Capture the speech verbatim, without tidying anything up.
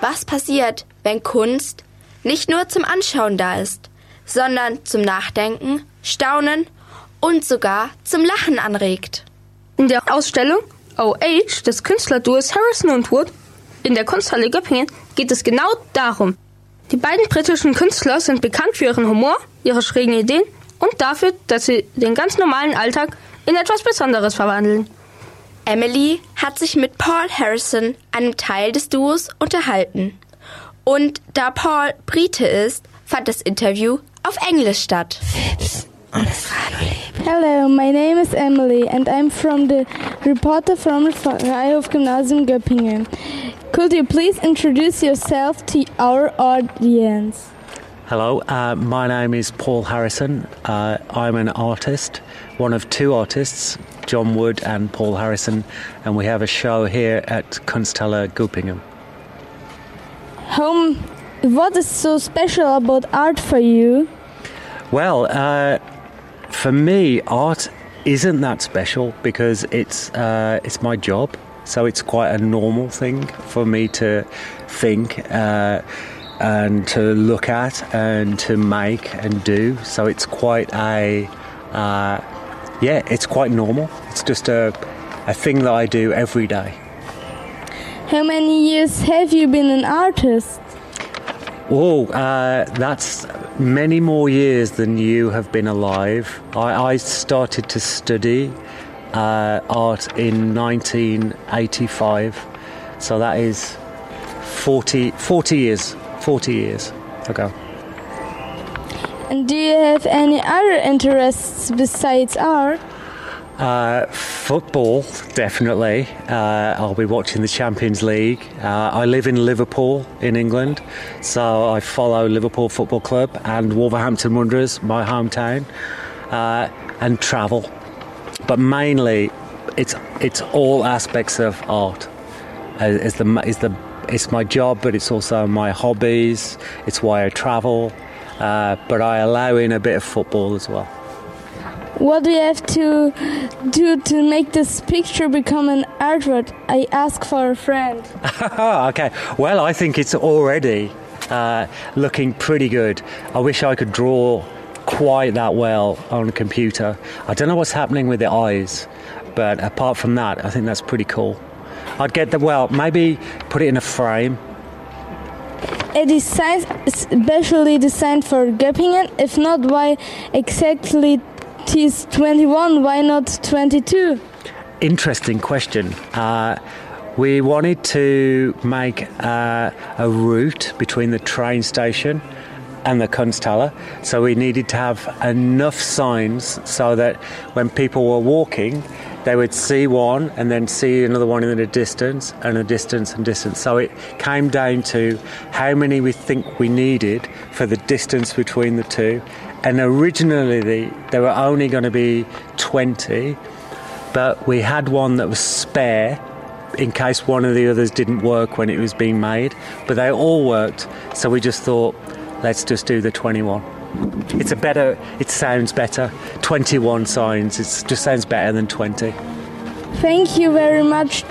Was passiert, wenn Kunst nicht nur zum Anschauen da ist, sondern zum Nachdenken, Staunen und sogar zum Lachen anregt? In der Ausstellung O H des Künstlerduos Harrison und Wood in der Kunsthalle Göppingen geht es genau darum. Die beiden britischen Künstler sind bekannt für ihren Humor, ihre schrägen Ideen und dafür, dass sie den ganz normalen Alltag in etwas Besonderes verwandeln. Emily hat sich mit Paul Harrison, einem Teil des Duos, unterhalten. Und da Paul Brite ist, fand das Interview auf Englisch statt. Hello, my name is Emily and I'm from the reporter from the Freihof Gymnasium Göppingen. Could you please introduce yourself to our audience? Hello, uh, my name is Paul Harrison. Uh, I'm an artist, one of two artists, John Wood and Paul Harrison, and we have a show here at Kunsthalle Göppingen. Home, what is so special about art for you? Well, uh, for me, art isn't that special because it's uh, it's my job, so it's quite a normal thing for me to think uh, and to look at and to make and do. So it's quite a uh, yeah, it's quite normal. It's just a a thing that I do every day. How many years have you been an artist? Oh, uh, that's many more years than you have been alive. I, I started to study uh, art in nineteen eighty-five, so that is forty, forty years, forty years ago. And do you have any other interests besides art? Uh, football, definitely. Uh, I'll be watching the Champions League. Uh, I live in Liverpool in England, so I follow Liverpool Football Club and Wolverhampton Wanderers, my hometown, uh, and travel. But mainly, it's it's all aspects of art. Uh, it's the is the it's my job, but it's also my hobbies. It's why I travel, uh, but I allow in a bit of football as well. What do you have to do to make this picture become an artwork? I ask for a friend. Okay, well, I think it's already uh, looking pretty good. I wish I could draw quite that well on a computer. I don't know what's happening with the eyes, but apart from that, I think that's pretty cool. I'd get the, well, maybe put it in a frame. It is specially designed for Göppingen. If not, why exactly it is twenty-one, why not twenty-two? Interesting question. Uh, we wanted to make uh, a route between the train station and the Kunsthalle, so we needed to have enough signs so that when people were walking, they would see one and then see another one in the distance and a distance and distance. So it came down to how many we think we needed for the distance between the two. And originally there were only going to be twenty, but we had one that was spare in case one of the others didn't work when it was being made. But they all worked, so we just thought, let's just do the twenty-one. It's a better, it sounds better. twenty-one signs, it just sounds better than twenty. Thank you very much.